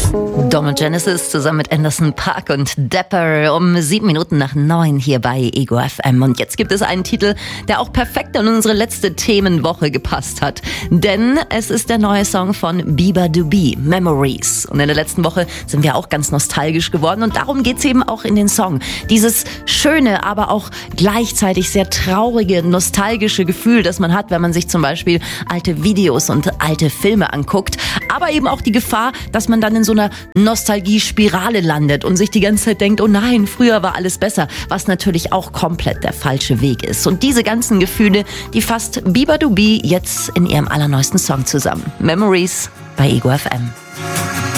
Dom und Genesis zusammen mit Anderson .Paak und Dapper um 7:07 hier bei Ego FM. Und jetzt gibt es einen Titel, der auch perfekt in unsere letzte Themenwoche gepasst hat. Denn es ist der neue Song von Bieber-Dubi, Memories. Und in der letzten Woche sind wir auch ganz nostalgisch geworden. Und darum geht's eben auch in den Song. Dieses schöne, aber auch gleichzeitig sehr traurige, nostalgische Gefühl, das man hat, wenn man sich zum Beispiel alte Videos und alte Filme anguckt. Aber eben auch die Gefahr, dass man dann in so einer Nostalgie-Spirale landet und sich die ganze Zeit denkt, oh nein, früher war alles besser, was natürlich auch komplett der falsche Weg ist. Und diese ganzen Gefühle, die fasst Bieber-Dubi jetzt in ihrem allerneuesten Song zusammen. Memories bei Ego FM.